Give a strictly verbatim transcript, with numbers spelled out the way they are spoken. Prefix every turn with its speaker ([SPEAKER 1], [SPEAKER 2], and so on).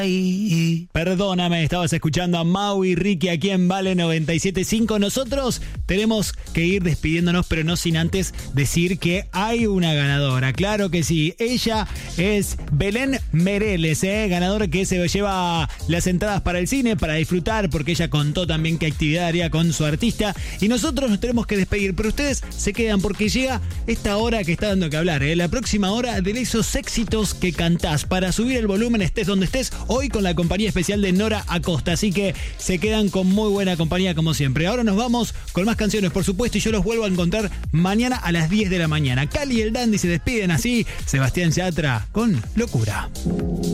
[SPEAKER 1] Perdóname, estabas escuchando a Mau y Ricky aquí en Vale noventa y siete punto cinco. Nosotros tenemos que ir despidiéndonos, pero no sin antes decir que hay una ganadora. Claro que sí, ella es Belén Mereles, ¿eh? ganadora que se lleva las entradas para el cine, para disfrutar, porque ella contó también qué actividad haría con su artista. Y nosotros nos tenemos que despedir, pero ustedes se quedan porque llega esta hora que está dando que hablar, ¿eh? la próxima hora de esos éxitos que cantás para subir el volumen, estés donde estés. Hoy con la compañía especial de Nora Acosta, así que se quedan con muy buena compañía como siempre. Ahora nos vamos con más canciones, por supuesto, y yo los vuelvo a encontrar mañana a las diez de la mañana. Cali y el Dandy se despiden así, Sebastián Yatra con Locura.